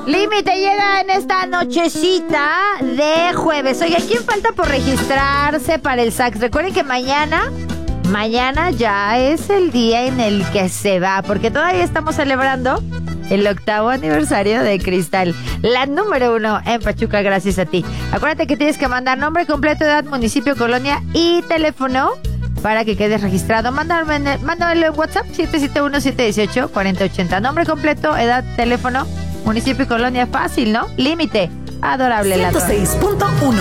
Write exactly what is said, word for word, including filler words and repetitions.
Límite llega en esta nochecita de jueves. Oiga, ¿quién falta por registrarse para el sax? Recuerden que mañana, mañana ya es el día en el que se va, porque todavía estamos celebrando el octavo aniversario de Cristal, la número uno en Pachuca, gracias a ti. Acuérdate que tienes que mandar nombre completo, edad, municipio, colonia y teléfono para que quedes registrado. Mándame, mándamelo en WhatsApp, siete siete uno, siete uno ocho, cuatro cero ocho cero. Nombre completo, edad, teléfono, municipio y colonia, fácil, ¿no? Límite, adorable ladrón. ciento seis punto uno